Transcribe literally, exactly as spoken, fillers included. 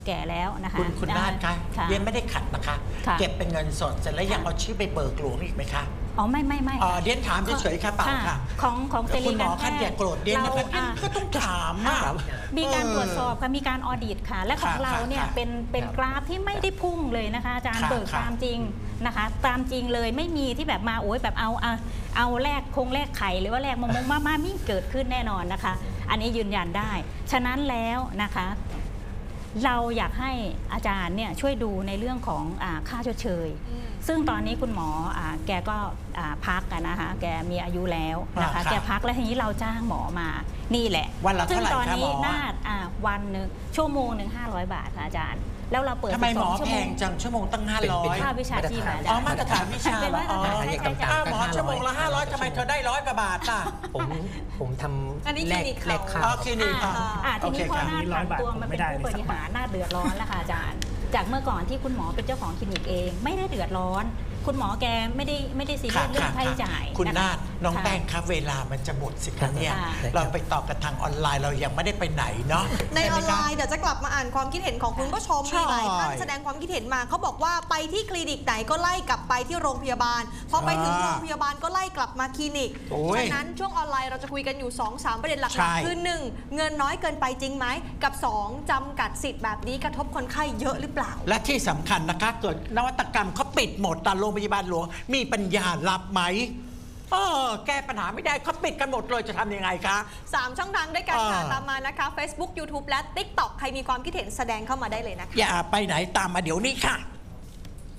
แก่แล้วนะคะคุณคุณนาฏคะเรียนไม่ได้ขัดนะคะเก็บเป็นเงินสดเสร็จแล้วยังเอาชื่อไปเบิกหลวงอีกไหมคะอ๋อไม่ไม่ไม่อ๋อเรียนถามเฉยๆค่ะเปล่าค่ะของของเซรีการแพทย์คุณหมอขั้นอย่าโกรธเรียนนะคะก็ต้องถามอ่ะมีการตรวจสอบค่ะมีการออดิตค่ะและของเราเนี่ยเป็นเป็นกราฟที่ไม่ได้พุ่งเลยนะคะอาจารย์เบิกตามจริงนะคะตามจริงเลยไม่มีที่แบบมาโอ้ยแบบเอาเอาเอาแลกคงแลกไข่หรือว่าแลกมะม่วงมาม่ามิ่งเกิดขึ้นแน่นอนนะคะอันนี้ยืนยันได้ฉะนั้นแล้วนะคะเราอยากให้อาจารย์เนี่ยช่วยดูในเรื่องของอ่าค่าชดเชยซึ่งตอนนี้คุณหมออ่าแกก็อ่าพักกันนะคะแกมีอายุแล้วนะคะแกพักแล้วทีนี้เราจ้างหมอมานี่แหละวันละเท่าไหร่คะหมอซึ่งตอนนี้น่าอ่าวันหนึ่งชั่วโมงหนึ่งห้าร้อยบาทค่ะอาจารย์แล้วเราเปิดทำไมหมอแพงจังชั่วโมงตั้งห้าร้อยค่าวิชาชีพอ๋อมาตรฐานวิชาอ๋อหมอชั่วโมงละห้าร้อยทำไมเธอได้ร้อยกว่าบาทล่ะผมผมทำแลกแลกค่าคลินิกอ่าทีนี้พอหน้าผันตัวมันเป็นผู้บริหารหน้าเดือดร้อนแล้วค่ะอาจารย์จากเมื่อก่อนที่คุณหมอเป็นเจ้าของคลินิกเองไม่ได้เดือดร้อนคุณหมอแกไม่ได้ไม่ได้ซีเรียสเรื่องค่าใช้จ่ายคุณนาฏน้องแป้งครับเวลามันจะหมดสิครับเนี่ยเราไปต่อกันทางออนไลน์เรายังไม่ได้ไปไหนเนาะในออนไลน์เดี๋ยวจะกลับมาอ่านความคิดเห็นของคุณผู้ชมมีหลายท่านแสดงความคิดเห็นมาเขาบอกว่าไปที่คลินิกไหนก็ไล่กลับไปที่โรงพยาบาลพอไปถึงโรงพยาบาลก็ไล่กลับมาคลินิกฉะนั้นช่วงออนไลน์เราจะคุยกันอยู่ สองสาม ประเด็นหลักๆคือหนึ่งเงินน้อยเกินไปจริงไหมกับสองจำกัดสิทธิ์แบบนี้กระทบคนไข้เยอะหรือเปล่าและที่สำคัญนะคะเกิดนวัตกรรมเขาปิดหมดแต่โรงพยาบาลหลวงมีปัญญารับไหมเออแก้ปัญหาไม่ได้เขาปิดกันหมดเลยจะทำยังไงคะสามช่องทางด้วยกันค่ะตามมานะคะ Facebook YouTube และ ติ๊กต็อก ใครมีความคิดเห็นแสดงเข้ามาได้เลยนะคะอย่าไปไหนตามมาเดี๋ยวนี้ค่ะ